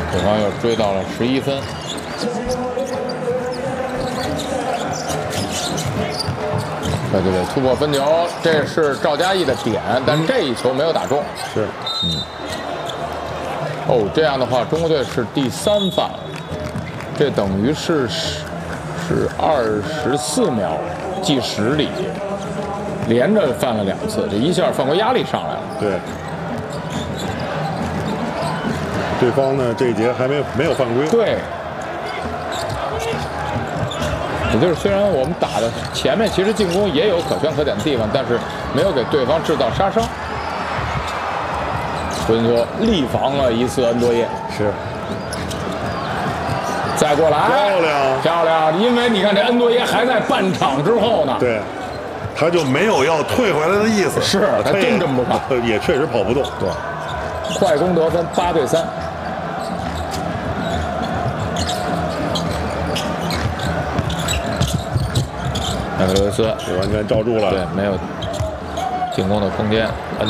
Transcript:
对方又追到了11分。对，突破分球，这是赵嘉译的点，但这一球没有打中。 是， 哦，这样的话，中国队是第3犯，这等于是24秒计时里，连着犯了2次，这一下犯规压力上来了。 对。对方呢这一节还没有犯规。 对。也就是虽然我们打的前面其实进攻也有可圈可点的地方，但是没有给对方制造杀伤。所以说力防了一次恩多耶。 是。 再过来，漂亮！因为你看这恩多耶还在半场之后呢。 对。他就没有要退回来的意思。 是，他真这么跑， 也确实跑不动。 对。快攻得分，8对3。麦克刘易斯完全罩住了， 对，没有进攻的空间。